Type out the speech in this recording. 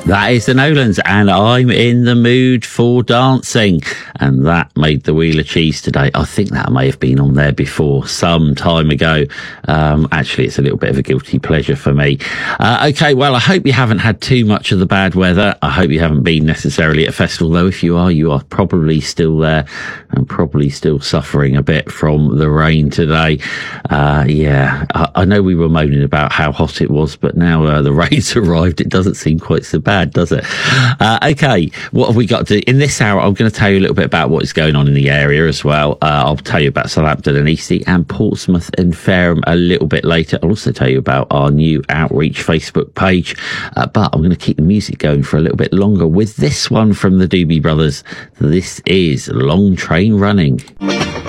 That is the Nolans, and I'm in the mood for dancing. And that made the Wheel of Cheese today. I think that may have been on there before, some time ago. Actually, it's a little bit of a guilty pleasure for me. Okay, well, I hope you haven't had too much of the bad weather. I hope you haven't been necessarily at a festival, though if you are probably still there and probably still suffering a bit from the rain today. I know we were moaning about how hot it was, but now the rain's arrived. It doesn't seem quite so bad, does it? Okay, what have we got to do? In this hour, I'm going to tell you a little bit about what is going on in the area as well. I'll tell you about Southampton and Eastleigh and Portsmouth and Fareham a little bit later. I'll also tell you about our new Outreach Facebook page, but I'm going to keep the music going for a little bit longer with this one from the Doobie Brothers. This is Long Train Running.